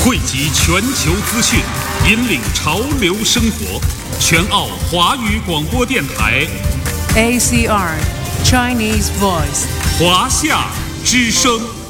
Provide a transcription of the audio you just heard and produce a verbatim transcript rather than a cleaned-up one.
汇集全球资讯，引领潮流生活。全澳华语广播电台 A C R Chinese Voice 华夏之声。